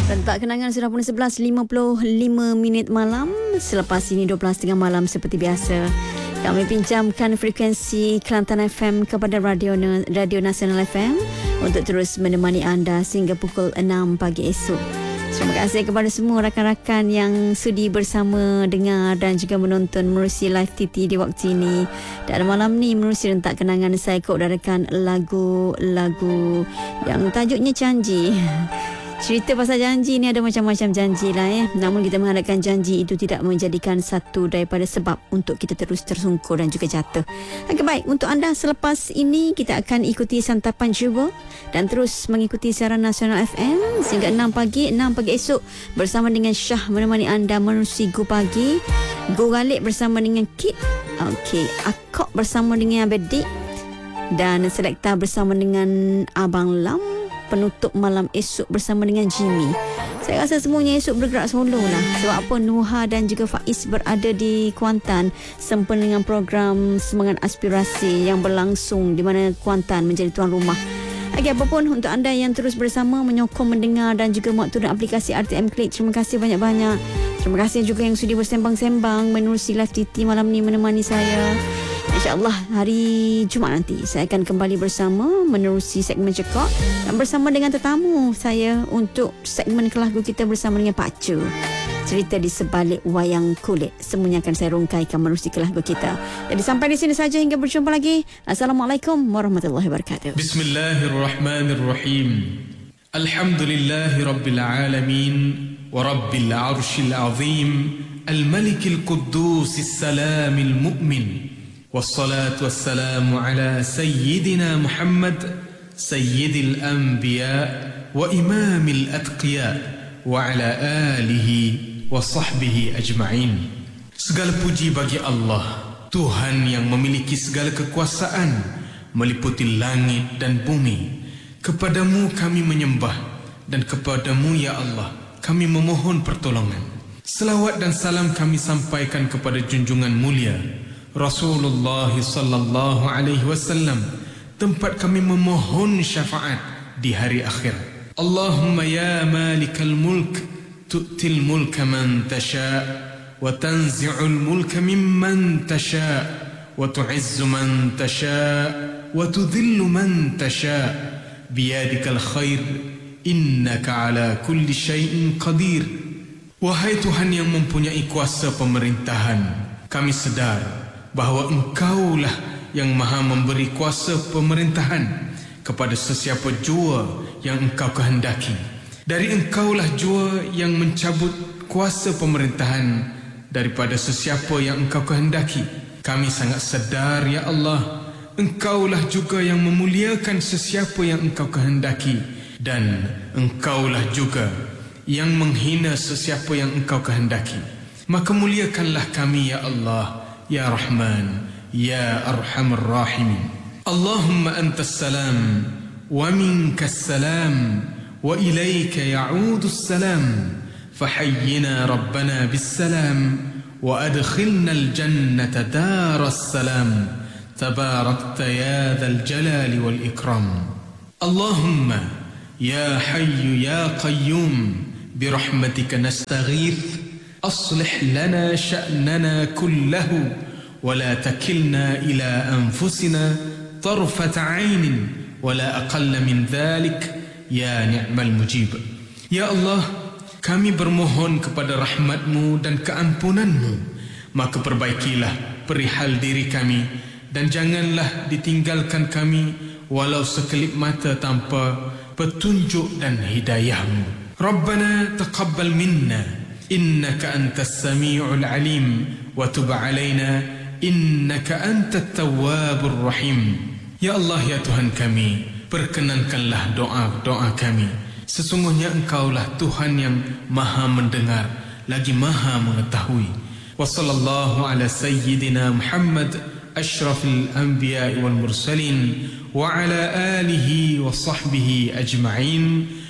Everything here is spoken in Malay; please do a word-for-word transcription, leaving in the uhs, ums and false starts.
Rentak kenangan sudah pukul sebelas lima puluh lima minit malam. Selepas ini dua belas tiga puluh malam seperti biasa, kami pinjamkan frekuensi Kelantan F M kepada Radio Radio Nasional F M untuk terus menemani anda sehingga pukul enam pagi esok. Terima kasih kepada semua rakan-rakan yang sudi bersama dengar dan juga menonton menerusi live T T di waktu ini. Dan malam ni menerusi rentak kenangan, saya keudarakan lagu-lagu yang tajuknya Janji. Cerita pasal janji ni ada macam-macam janji lah ya. Namun kita mengharapkan janji itu tidak menjadikan satu daripada sebab untuk kita terus tersungkur dan juga jatuh. Okey, baik, untuk anda selepas ini kita akan ikuti santapan jiwa dan terus mengikuti siaran Nasional F M sehingga enam pagi, enam pagi esok bersama dengan Syah menemani anda menerusi Go Pagi. Go Galik bersama dengan Kit. Okey, Akok bersama dengan Abedik dan Selekta bersama dengan Abang Lam. Penutup malam esok bersama dengan Jimmy. Saya rasa semuanya esok bergerak solo lah. Sebab apa, Nuha dan juga Faiz berada di Kuantan sempena dengan program Semangat Aspirasi yang berlangsung di mana Kuantan menjadi tuan rumah. Okey, apapun untuk anda yang terus bersama menyokong, mendengar dan juga muat turun aplikasi R T M Klik, terima kasih banyak-banyak. Terima kasih juga yang sudi bersembang-sembang menerusi live T T malam ni menemani saya. InsyaAllah hari Jumaat nanti saya akan kembali bersama menerusi segmen Cekak dan bersama dengan tetamu saya untuk segmen kelagu kita bersama dengan Pak Cu. Cerita di sebalik wayang kulit, semuanya akan saya rungkaikan menerusi kelagu kita. Jadi sampai di sini saja, hingga berjumpa lagi. Assalamualaikum warahmatullahi wabarakatuh. Bismillahirrahmanirrahim. Alhamdulillahi rabbil alamin wa rabbil arshil azim, al-malikil qudusis salamil mu'min. والصلاة والسلام على سيدنا محمد سيد الأنبياء وإمام الأتقياء وعلى آله وصحبه أجمعين. Segala puji bagi Allah, Tuhan yang memiliki segala kekuasaan meliputi langit dan bumi. Kepadamu kami menyembah dan kepadamu ya Allah kami memohon pertolongan. Selawat dan salam kami sampaikan kepada junjungan mulia Rasulullah sallallahu alaihi wasallam, tempat kami memohon syafaat di hari akhir. Allahumma ya malikal mulk tu'til mulka man tasha wa tanzi'ul mulka mimman tasha wa tu'izzu man tasha wa tudhillu man tasha biyadikal khair innaka ala kulli syai'in qadir. Wahai Tuhan yang mempunyai kuasa pemerintahan, kami sedar bahawa Engkaulah yang maha memberi kuasa pemerintahan kepada sesiapa jua yang Engkau kehendaki. Dari Engkaulah jua yang mencabut kuasa pemerintahan daripada sesiapa yang Engkau kehendaki. Kami sangat sedar ya Allah, Engkaulah juga yang memuliakan sesiapa yang Engkau kehendaki, dan Engkaulah juga yang menghina sesiapa yang Engkau kehendaki. Maka muliakanlah kami ya Allah, Ya Rahman, Ya Arhamar Rahimin. Allahumma antas salam wa minkas salam wa ilayka ya'udu salam, fahayyina Rabbana bis salam wa adkhilna al-jannata daras salam, tabarakta ya dhal jalali wal ikram. Allahumma ya hayyu ya qayyum birahmatika nastaghith, أصلح لنا شأننا كله ولا تكلنا إلى أنفسنا طرفة عين ولا أقل من ذلك يا نعم المجيب. Ya Allah, kami bermohon kepada rahmat-Mu dan keampunan-Mu, maka perbaikilah perihal diri kami dan janganlah ditinggalkan kami walau sekelip mata tanpa petunjuk dan hidayah-Mu. Rabbana taqabbal minna innaka antas sami'ul alim wa tub alaina innaka antat tawwabur rahim. Ya Allah, ya Tuhan kami, perkenankanlah doa-doa kami. Sesungguhnya Engkaulah Tuhan yang maha mendengar lagi maha mengetahui. Wa sallallahu ala sayyidina Muhammad asyrafil anbiya'i wal mursalin wa ala alihi wa sahbihi ajma'in.